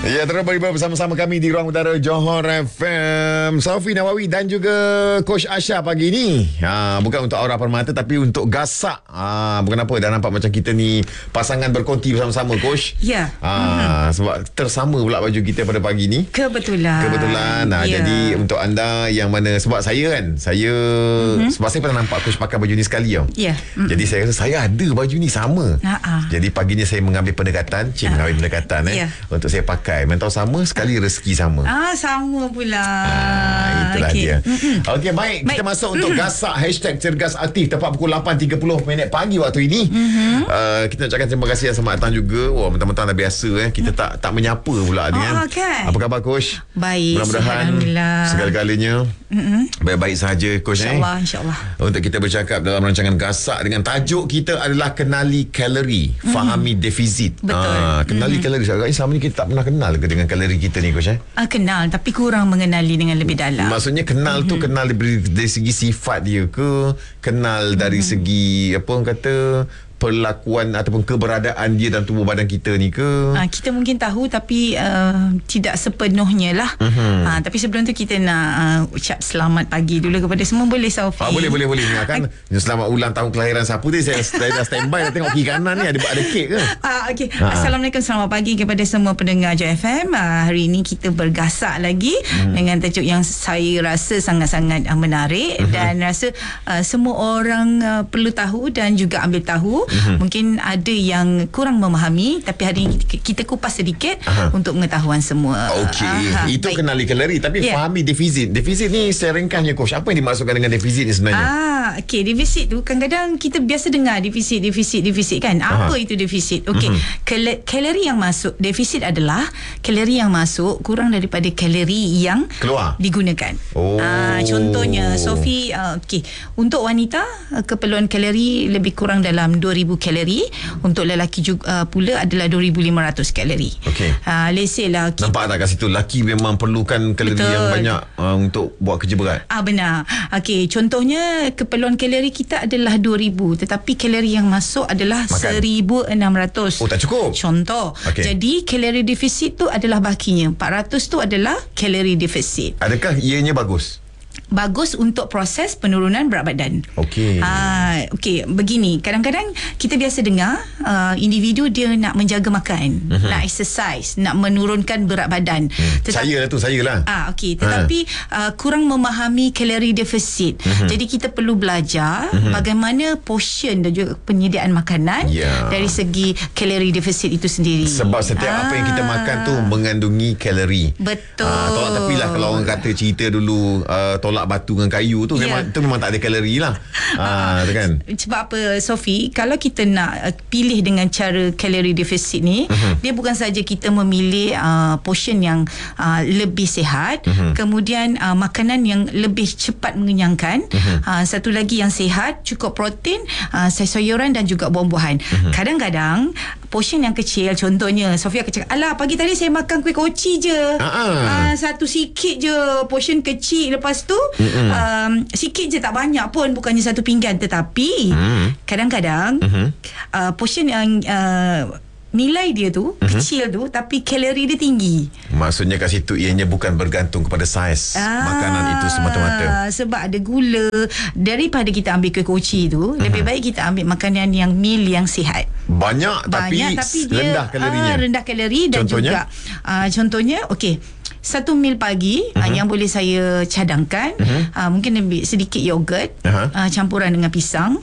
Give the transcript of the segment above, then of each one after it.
Ya, terus bersama-sama kami di Ruang Utara Johor FM. Sofi Nawawi dan juga Coach Asha pagi ni. Bukan untuk aura permata tapi untuk gasak. Bukan apa, dah nampak macam kita ni pasangan berkonti bersama-sama, Coach. Ya. Sebab tersama pula baju kita pada pagi ni. Kebetulan. Jadi untuk anda yang mana, sebab saya sebab saya pernah nampak Coach pakai baju ni sekali tau. Ya. Jadi saya rasa saya ada baju ni sama. Jadi pagi ni saya mengambil pendekatan, untuk saya pakai. Mentau sama sekali, rezeki sama. Sama pula. Itulah dia. Okey, baik. Kita masuk untuk gasak hashtag Cergas Aktif tepat pukul 8.30 minit pagi waktu ini. Kita nak ucapkan terima kasih yang selamat datang juga. Wah, mentang-mentang dah biasa kita tak menyapa pula kan. Okay. Apa khabar, Coach? Baik. Mudah-mudahan segala-galanya baik-baik sahaja, Coach. InsyaAllah. Untuk kita bercakap dalam rancangan gasak dengan tajuk kita adalah kenali kalori, fahami defisit. Betul. Kenali kalori. Agaknya selama ni kita tak pernah kenal ke dengan kalori kita ni, Coach? Kenal, tapi kurang mengenali dengan lebih dalam. Maksudnya kenal tu kenal dari segi sifat dia ke, kenal dari segi apa orang kata, perlakuan ataupun keberadaan dia dalam tubuh badan kita ni ke? Kita mungkin tahu tapi tidak sepenuhnya lah. Tapi sebelum tu kita nak ucap selamat pagi dulu kepada semua. Boleh, Sofi? Boleh. Kan selamat ulang tahun kelahiran siapa tu? Saya dah standby dah tengok kiri kanan ni ada kek ke? Okay. Assalamualaikum, selamat pagi kepada semua pendengar Johor FM. Hari ini kita bergasak lagi dengan tajuk yang saya rasa sangat-sangat menarik dan rasa semua orang perlu tahu dan juga ambil tahu. Mungkin ada yang kurang memahami, tapi hari ini kita kupas sedikit untuk pengetahuan semua. Okey, itu baik. Kenali kalori, tapi fahami defisit. Defisit ni saya ringkasnya, Coach. Apa yang dimaksudkan dengan defisit ni sebenarnya? Okey, defisit tu kadang-kadang kita biasa dengar defisit kan. Apa itu defisit? Okey, kalori yang masuk, defisit adalah kalori yang masuk kurang daripada kalori yang keluar digunakan. Contohnya, Sofi, untuk wanita keperluan kalori lebih kurang dalam 2,000 kalori. Untuk lelaki juga pula adalah 2,500 kalori. Let's say lah nampak tak kat situ, lelaki memang perlukan kalori yang banyak untuk buat kerja berat. Benar. Okey, contohnya keperluan kalori kita adalah 2,000, tetapi kalori yang masuk adalah 1,600. Tak cukup. Contoh. Jadi kalori defisit tu adalah bakinya. 400 tu adalah kalori defisit. Adakah ianya bagus? Bagus untuk proses penurunan berat badan. Okey, begini. Kadang-kadang kita biasa dengar individu dia nak menjaga makan, nak exercise, nak menurunkan berat badan. Saya lah. Tetapi kurang memahami kalori defisit. Jadi kita perlu belajar bagaimana portion dan juga penyediaan makanan dari segi kalori defisit itu sendiri. Sebab setiap apa yang kita makan tu mengandungi kalori. Betul. Tolak tepilah kalau orang kata cerita dulu tolak batu dengan kayu tu, memang tak ada kalori lah. Kan? Sebab apa, Sofi, kalau kita nak pilih dengan cara kalori defisit ni, dia bukan saja kita memilih portion yang lebih sihat, kemudian makanan yang lebih cepat mengenyangkan, satu lagi yang sihat, cukup protein, sayur-sayuran dan juga buah-buahan. Kadang-kadang portion yang kecil, contohnya Sofi akan cakap, alah pagi tadi saya makan kuih koci je, satu sikit je portion kecil, lepas tu sikit je, tak banyak pun, bukannya satu pinggan. Tetapi kadang-kadang portion yang nilai dia tu kecil tu, tapi kalori dia tinggi. Maksudnya kat situ ianya bukan bergantung kepada saiz makanan itu semata-mata. Sebab ada gula. Daripada kita ambil kuih koci tu, lebih baik kita ambil makanan yang meal yang sihat. Banyak tapi rendah kalorinya. Rendah kalori dan contohnya? Contohnya, satu mil pagi yang boleh saya cadangkan, mungkin ambil sedikit yogurt campuran dengan pisang,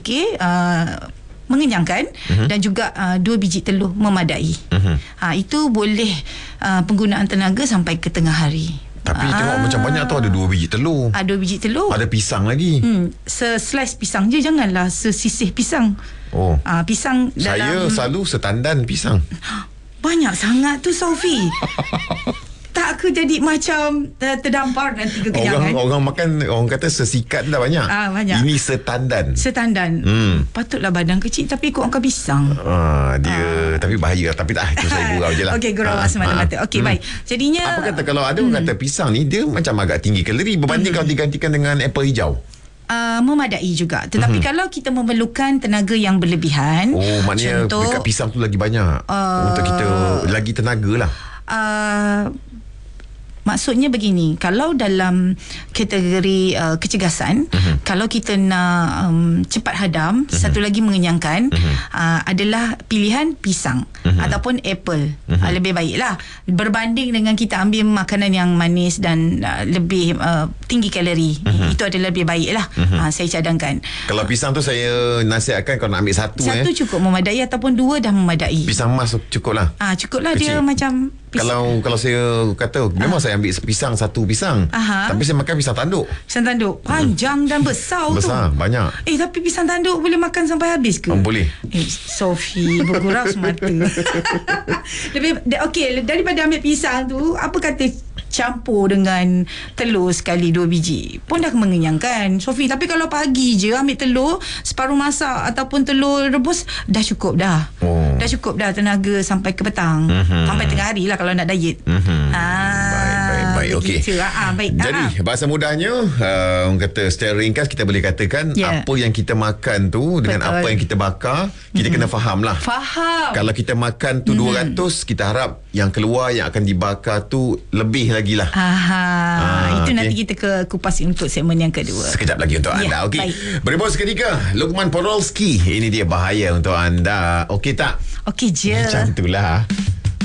mengenyangkan, dan juga 2 biji telur memadai. Itu boleh penggunaan tenaga sampai ke tengah hari. Tapi tengok macam banyak tu, ada 2 biji telur. 2 biji telur. Ada pisang lagi. Slice pisang je, janganlah sesisih pisang. Pisang saya selalu setandan pisang. Banyak sangat tu, Sofi. Tak ke jadi macam terdampar nanti kekenyangan. Orang makan, orang kata sesikat dah banyak. Banyak. Ini setandan. Patutlah badan kecil tapi ikut angka pisang. Dia tapi bahaya, tapi tak, itu saya gurau je lah. Gurau semata-mata. Baik. Jadinya apa kata kalau ada orang kata pisang ni dia macam agak tinggi kalori berbanding kalau digantikan dengan apple hijau? Memadai juga. Tetapi kalau kita memerlukan tenaga yang berlebihan, maknanya dekat pisang tu lagi banyak untuk kita lagi tenaga lah. Maksudnya begini, kalau dalam kategori kecergasan, kalau kita nak cepat hadam, satu lagi mengenyangkan, adalah pilihan pisang ataupun apple. Lebih baiklah berbanding dengan kita ambil makanan yang manis dan lebih tinggi kalori. Itu adalah lebih baiklah. Saya cadangkan. Kalau pisang tu saya nasihatkan kalau nak ambil satu. Satu cukup memadai ataupun dua dah memadai. Pisang emas cukup lah. Cukup lah. Kecil. Dia macam Kalau saya kata memang saya ambil satu pisang. Tapi saya makan pisang tanduk. Pisang tanduk panjang dan besar tu. Besar, banyak. Tapi pisang tanduk boleh makan sampai habis ke? Boleh. Sophie, bergurau semata. Okey, daripada ambil pisang tu, apa kata campur dengan telur sekali 2 biji pun dah mengenyangkan, Sophie. Tapi kalau pagi je ambil telur separuh masak ataupun telur rebus, dah cukup dah. Dah cukup dah tenaga sampai ke petang. Sampai tengah hari lah kalau nak diet. Baik. Okey. Baik. Jadi bahasa mudahnya, orang kata secara ringkas kita boleh katakan apa yang kita makan tu dengan apa yang kita bakar, kita kena faham lah. Faham. Kalau kita makan tu 200, kita harap yang keluar yang akan dibakar tu lebih lagi lah. Itu nanti kita kupas untuk segmen yang kedua. Sekejap lagi untuk anda. Okey. Berbos seketika, Luqman Podolski. Ini dia bahaya untuk anda. Okey tak? Okey je. Macam itulah.